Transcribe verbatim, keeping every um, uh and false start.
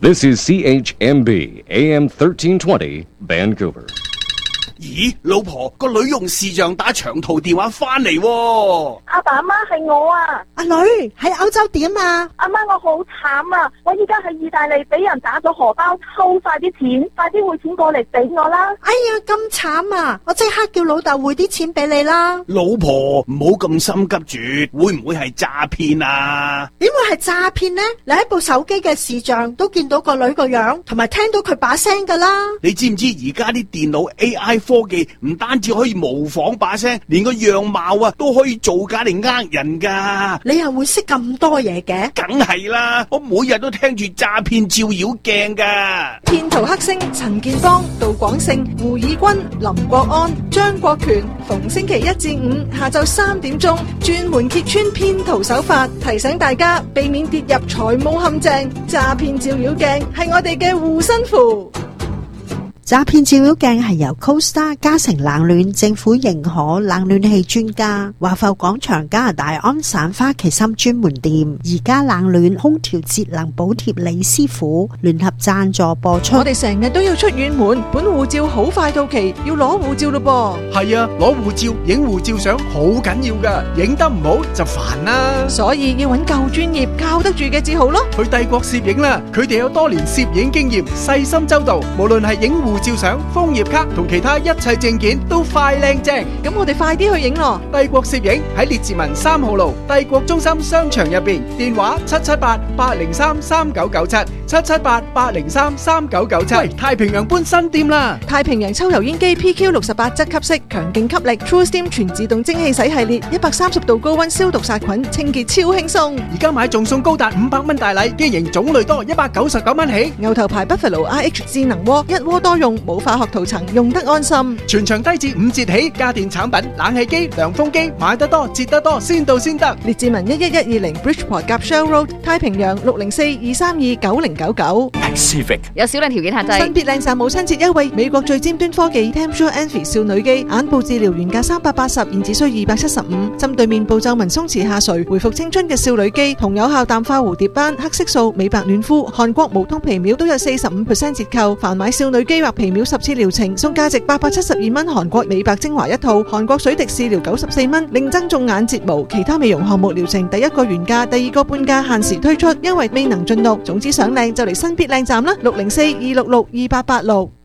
This is C H M B A M thirteen twenty Vancouver。 咦，老婆，個女用視像打長途電話翻嚟喎。 阿爸阿媽係我啊。 阿女喺歐洲點啊？ 阿媽我好慘啊！我依家喺意大利俾人打咗荷包，偷晒啲錢，快啲匯錢過嚟俾我啦！ 哎呀，咁慘啊！我即刻叫老豆匯啲錢俾你啦。 老婆，唔好咁心急住，會唔會係詐騙啊？ 點會係詐騙呢？你喺部手機嘅視像都見到個女個樣，同埋聽到佢把聲噶啦。 你知唔知而家啲電腦 A I 科技唔單止可以模仿把聲，連個樣貌啊都可以造假嚟呃人噶。 你又會識咁多嘢嘅？ 梗係啦，我每日都聽住詐騙照妖鏡噶。 騙徒黑星陳建邦、杜廣勝、胡以軍、林國安、張國權，逢星期一至五下晝三點鐘，專門揭穿騙徒手法，提醒大家避免跌入財務陷阱。詐騙照妖鏡係我哋嘅護身符。 詐騙照妖鏡係由 CoStar 嘉誠冷暖政府認可冷暖氣專家華埠廣場加拿大安省花旗參專門店而家冷暖空調節能補貼李師傅聯合贊助播出。 我哋成日都要出遠門，本護照好快到期，要攞護照咯噃。 係啊，攞護照影護照相好緊要噶，影得唔好就煩啦。 所以要揾夠專業靠得住嘅至好咯。 去帝國攝影啦，佢哋有多年攝影經驗，細心周到，無論係影護照相、楓葉卡同其他一切證件都快靚正。 咁我哋快啲去影咯。 帝國攝影喺列治文三號路帝國中心商場入邊，電話七七八八零三三九九七七七八八零三三九九七。喂，太平洋搬新店啦！ 太平洋抽油煙機 P Q 六十八質吸式，強勁吸力 True Steam 全自動蒸汽洗系列，一百三十度高溫消毒殺菌，清潔超輕鬆。 而家買仲送高達五百蚊大禮，機型種類多，一百九十九蚊起。 牛頭牌 Buffalo R H 智能鍋，一鍋多用，冇化學塗層，用得安心。 全場低至五折起，家電產品、冷氣機、涼風機，買得多折得多，先到先得。 列治文一一一二零 Bridgeport 夾 Shell Road， 太平洋六零四二三二九零九九。 Pacific 有少量條件限制。 新別靚曬母親節優惠，美國最尖端科技 Tempsure Envy 少女肌眼部治療原價三百八十，現只需二百七十五。針對面部皺紋鬆弛下垂，回復青春嘅少女肌，同有效淡化蝴蝶斑、黑色素、美白暖膚。韓國無痛皮秒都有四十五 percent 折扣，凡買少女肌或皮秒十次療程，送價值八百七十二蚊韓國美白精華一套，韓國水滴試療九十四蚊，另增種眼睫毛，其他美容項目療程第一個原價，第二個半價，限時推出，因為未能盡錄。總之想靚就嚟新必靚站啦，六零四二六六二八八六。